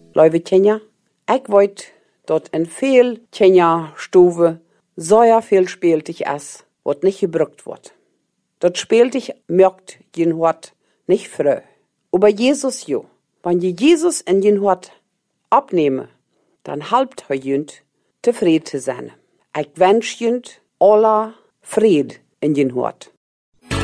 Lieve Tjenja, ik weet dat in veel Tjenja-stoven sehr viel speeltig is, wat niet gebruikt wordt. Dat speeltig merkt je hart nicht frei. Aber Jesus jo, wenn je Jesus in je hart abnehmen, dann helpt hij je tevreden te zijn. Ik wens je aller Fried in je hart.